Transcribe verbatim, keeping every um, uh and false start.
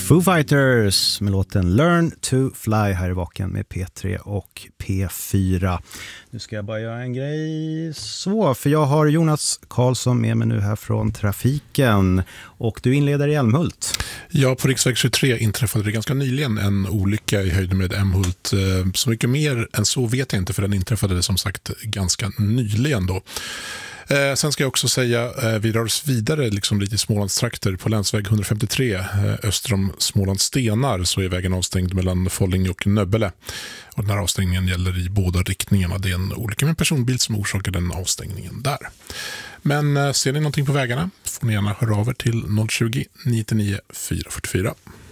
Foo Fighters med låten Learn to Fly här i Vaken med P tre och P fyra. Nu ska jag bara göra en grej så, för jag har Jonas Karlsson med mig nu här från trafiken och du inleder i Älmhult. Ja, på riksväg tjugotre inträffade det ganska nyligen en olycka i höjd med Älmhult. Så mycket mer än så vet jag inte, för den inträffade det som sagt ganska nyligen då. Eh, sen ska jag också säga, eh, vi rör oss vidare liksom lite i Smålandstrakter på länsväg etthundrafemtiotre eh, öster om Smålands stenar, så är vägen avstängd mellan Folling och Nöbbele. Och den här avstängningen gäller i båda riktningarna. Det är en olycka med en personbil som orsakar den avstängningen där. Men eh, ser ni någonting på vägarna får ni gärna höra av er till noll tjugo, nittionio, fyrahundrafyrtiofyra.